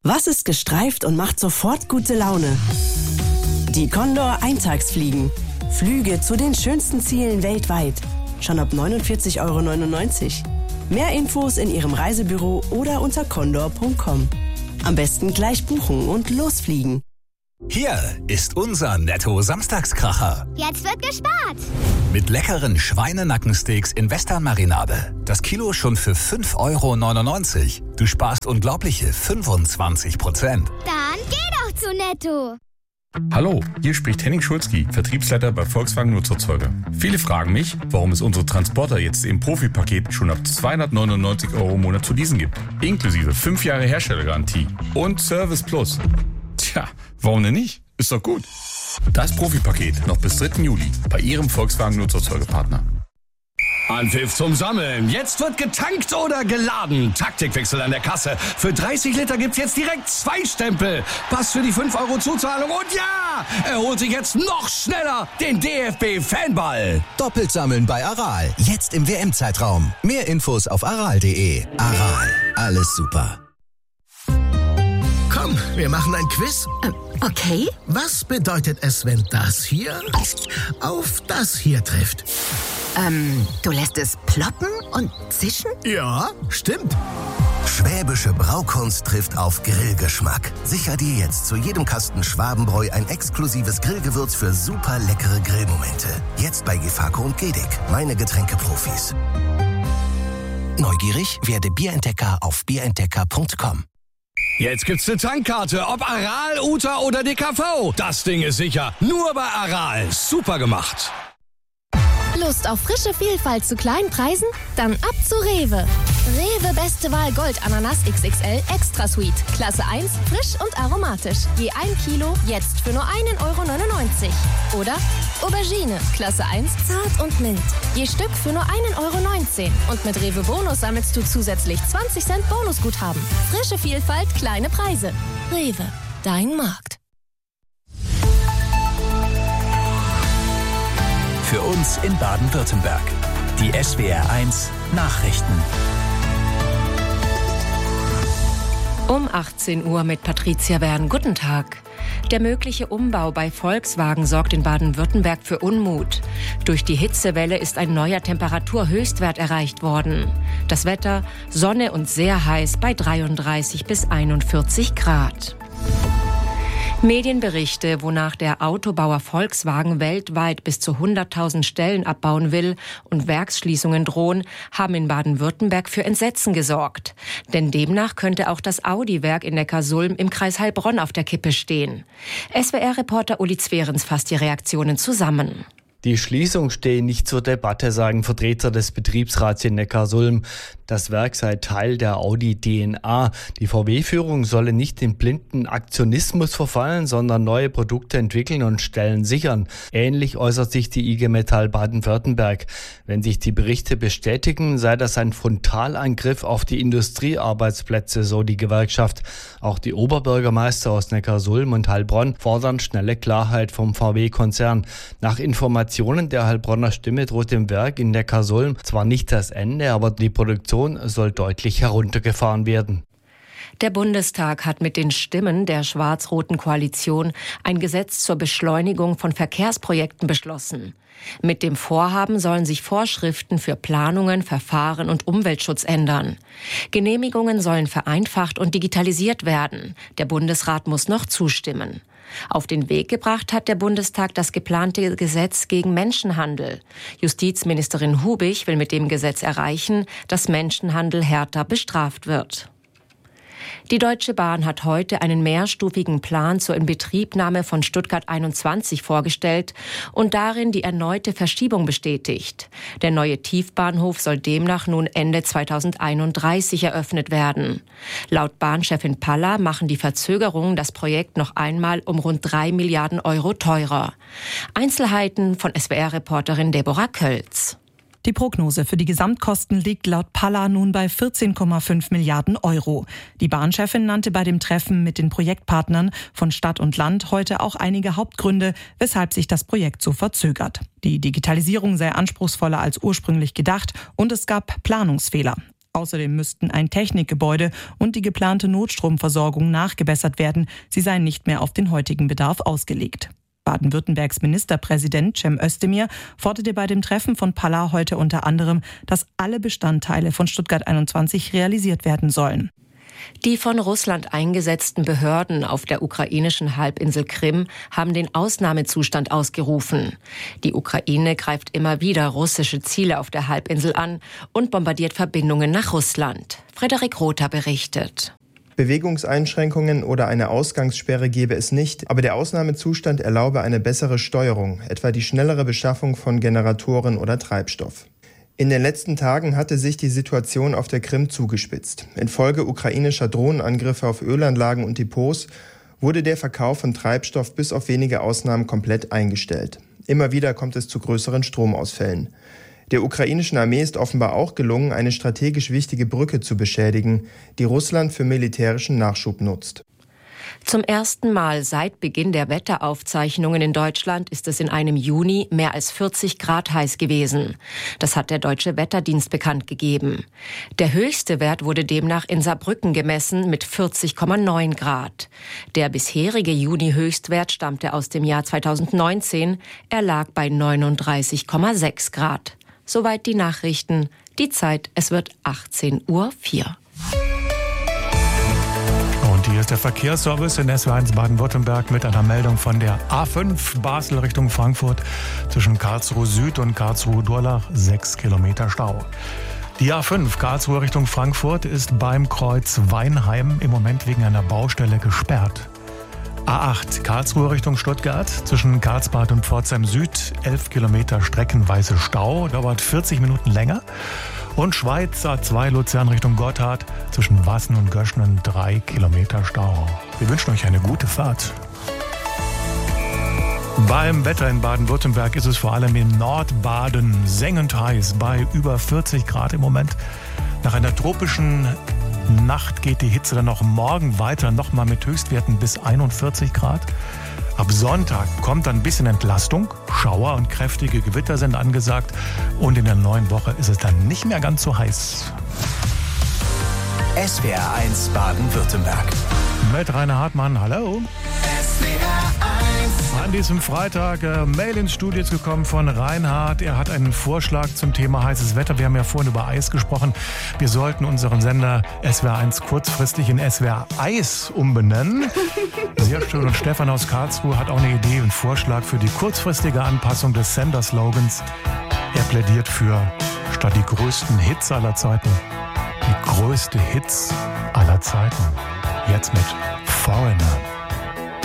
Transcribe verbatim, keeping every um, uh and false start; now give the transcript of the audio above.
Was ist gestreift und macht sofort gute Laune? Die Condor Eintagsfliegen. Flüge zu den schönsten Zielen weltweit. Schon ab neunundvierzig Euro neunundneunzig. Mehr Infos in Ihrem Reisebüro oder unter condor punkt com. Am besten gleich buchen und losfliegen. Hier ist unser Netto-Samstagskracher. Jetzt wird gespart. Mit leckeren Schweinenackensteaks in Western-Marinade. Das Kilo schon für fünf Euro neunundneunzig. Du sparst unglaubliche fünfundzwanzig Prozent. Dann geh doch zu Netto. Hallo, hier spricht Henning Schulzki, Vertriebsleiter bei Volkswagen Nutzerzeuger. Viele fragen mich, warum es unsere Transporter jetzt im Profi-Paket schon ab zweihundertneunundneunzig Euro im Monat zu leasen gibt. Inklusive fünf Jahre Herstellergarantie und Service Plus. Tja, warum denn nicht? Ist doch gut. Das Profi-Paket noch bis dritten Juli bei Ihrem Volkswagen Nutzerzeugerpartner. Anpfiff zum Sammeln. Jetzt wird getankt oder geladen. Taktikwechsel an der Kasse. Für dreißig Liter gibt's jetzt direkt zwei Stempel. Pass für die fünf Euro Zuzahlung. Und ja, er holt sich jetzt noch schneller den D F B-Fanball. Doppelt sammeln bei Aral. Jetzt im W M-Zeitraum. Mehr Infos auf aral punkt de. Aral. Alles super. Komm, wir machen ein Quiz. Äh, okay. Was bedeutet es, wenn das hier auf das hier trifft? Ähm, du lässt es ploppen und zischen? Ja, stimmt. Schwäbische Braukunst trifft auf Grillgeschmack. Sicher dir jetzt zu jedem Kasten Schwabenbräu ein exklusives Grillgewürz für super leckere Grillmomente. Jetzt bei Gefaco und Gedic, meine Getränkeprofis. Neugierig? Werde Bierentdecker auf bierentdecker punkt com. Jetzt gibt's eine Tankkarte, ob Aral, Uta oder D K V. Das Ding ist sicher. Nur bei Aral. Super gemacht. Lust auf frische Vielfalt zu kleinen Preisen? Dann ab zu Rewe. Rewe Beste Wahl Gold Ananas X X L Extra Sweet. Klasse eins, frisch und aromatisch. Je ein Kilo, jetzt für nur einen Euro neunundneunzig. Oder Aubergine, Klasse eins, zart und mild. Je Stück für nur einen Euro neunzehn. Und mit Rewe Bonus sammelst du zusätzlich zwanzig Cent Bonusguthaben. Frische Vielfalt, kleine Preise. Rewe, dein Markt. Für uns in Baden-Württemberg. Die S W R eins Nachrichten. Um achtzehn Uhr mit Patricia Wern. Guten Tag. Der mögliche Umbau bei Volkswagen sorgt in Baden-Württemberg für Unmut. Durch die Hitzewelle ist ein neuer Temperaturhöchstwert erreicht worden. Das Wetter: Sonne und sehr heiß bei dreiunddreißig bis einundvierzig Grad. Medienberichte, wonach der Autobauer Volkswagen weltweit bis zu hunderttausend Stellen abbauen will und Werksschließungen drohen, haben in Baden-Württemberg für Entsetzen gesorgt. Denn demnach könnte auch das Audi-Werk in Neckarsulm im Kreis Heilbronn auf der Kippe stehen. S W R-Reporter Uli Zwerens fasst die Reaktionen zusammen. Die Schließung stehe nicht zur Debatte, sagen Vertreter des Betriebsrats in Neckarsulm. Das Werk sei Teil der Audi-D N A. Die V W-Führung solle nicht in blinden Aktionismus verfallen, sondern neue Produkte entwickeln und Stellen sichern. Ähnlich äußert sich die I G Metall Baden-Württemberg. Wenn sich die Berichte bestätigen, sei das ein Frontalangriff auf die Industriearbeitsplätze, so die Gewerkschaft. Auch die Oberbürgermeister aus Neckarsulm und Heilbronn fordern schnelle Klarheit vom V W-Konzern. Nach Informationen der Heilbronner Stimme droht dem Werk in Neckarsulm zwar nicht das Ende, aber die Produktion soll deutlich heruntergefahren werden. Der Bundestag hat mit den Stimmen der schwarz-roten Koalition ein Gesetz zur Beschleunigung von Verkehrsprojekten beschlossen. Mit dem Vorhaben sollen sich Vorschriften für Planungen, Verfahren und Umweltschutz ändern. Genehmigungen sollen vereinfacht und digitalisiert werden. Der Bundesrat muss noch zustimmen. Auf den Weg gebracht hat der Bundestag das geplante Gesetz gegen Menschenhandel. Justizministerin Hubich will mit dem Gesetz erreichen, dass Menschenhandel härter bestraft wird. Die Deutsche Bahn hat heute einen mehrstufigen Plan zur Inbetriebnahme von Stuttgart einundzwanzig vorgestellt und darin die erneute Verschiebung bestätigt. Der neue Tiefbahnhof soll demnach nun Ende zweitausendeinunddreißig eröffnet werden. Laut Bahnchefin Paller machen die Verzögerungen das Projekt noch einmal um rund drei Milliarden Euro teurer. Einzelheiten von S W R-Reporterin Deborah Kölz. Die Prognose für die Gesamtkosten liegt laut Paller nun bei vierzehn Komma fünf Milliarden Euro. Die Bahnchefin nannte bei dem Treffen mit den Projektpartnern von Stadt und Land heute auch einige Hauptgründe, weshalb sich das Projekt so verzögert. Die Digitalisierung sei anspruchsvoller als ursprünglich gedacht und es gab Planungsfehler. Außerdem müssten ein Technikgebäude und die geplante Notstromversorgung nachgebessert werden. Sie seien nicht mehr auf den heutigen Bedarf ausgelegt. Baden-Württembergs Ministerpräsident Cem Özdemir forderte bei dem Treffen von Palla heute unter anderem, dass alle Bestandteile von Stuttgart einundzwanzig realisiert werden sollen. Die von Russland eingesetzten Behörden auf der ukrainischen Halbinsel Krim haben den Ausnahmezustand ausgerufen. Die Ukraine greift immer wieder russische Ziele auf der Halbinsel an und bombardiert Verbindungen nach Russland. Frederik Rother berichtet. Bewegungseinschränkungen oder eine Ausgangssperre gebe es nicht, aber der Ausnahmezustand erlaube eine bessere Steuerung, etwa die schnellere Beschaffung von Generatoren oder Treibstoff. In den letzten Tagen hatte sich die Situation auf der Krim zugespitzt. Infolge ukrainischer Drohnenangriffe auf Ölanlagen und Depots wurde der Verkauf von Treibstoff bis auf wenige Ausnahmen komplett eingestellt. Immer wieder kommt es zu größeren Stromausfällen. Der ukrainischen Armee ist offenbar auch gelungen, eine strategisch wichtige Brücke zu beschädigen, die Russland für militärischen Nachschub nutzt. Zum ersten Mal seit Beginn der Wetteraufzeichnungen in Deutschland ist es in einem Juni mehr als vierzig Grad heiß gewesen. Das hat der Deutsche Wetterdienst bekannt gegeben. Der höchste Wert wurde demnach in Saarbrücken gemessen mit vierzig Komma neun Grad. Der bisherige Juni-Höchstwert stammte aus dem Jahr zweitausendneunzehn. Er lag bei neununddreißig Komma sechs Grad. Soweit die Nachrichten. Die Zeit, es wird achtzehn Uhr vier. Und hier ist der Verkehrsservice in S W R eins Baden-Württemberg mit einer Meldung von der A fünf Basel Richtung Frankfurt zwischen Karlsruhe Süd und Karlsruhe Durlach sechs Kilometer Stau. Die A fünf Karlsruhe Richtung Frankfurt ist beim Kreuz Weinheim im Moment wegen einer Baustelle gesperrt. A acht Karlsruhe Richtung Stuttgart zwischen Karlsbad und Pforzheim Süd elf Kilometer streckenweise Stau, dauert vierzig Minuten länger. Und Schweiz A zwei Luzern Richtung Gotthard zwischen Wassen und Göschnen drei Kilometer Stau. Wir wünschen euch eine gute Fahrt. Beim Wetter in Baden-Württemberg ist es vor allem im Nordbaden sengend heiß bei über vierzig Grad im Moment. Nach einer tropischen Nacht geht die Hitze dann noch morgen weiter, nochmal mit Höchstwerten bis einundvierzig Grad. Ab Sonntag kommt dann ein bisschen Entlastung. Schauer und kräftige Gewitter sind angesagt. Und in der neuen Woche ist es dann nicht mehr ganz so heiß. S W R eins Baden-Württemberg. Mit Rainer Hartmann, hallo. S W R eins. An diesem Freitag äh, Mail ins Studio ist gekommen von Reinhard. Er hat einen Vorschlag zum Thema heißes Wetter. Wir haben ja vorhin über Eis gesprochen. Wir sollten unseren Sender S W R eins kurzfristig in S W R Eis umbenennen. Sehr schön. Und Stefan aus Karlsruhe hat auch eine Idee, einen Vorschlag für die kurzfristige Anpassung des Senderslogans. Er plädiert für, statt die größten Hits aller Zeiten, die größte Hits aller Zeiten. Jetzt mit Foreigner.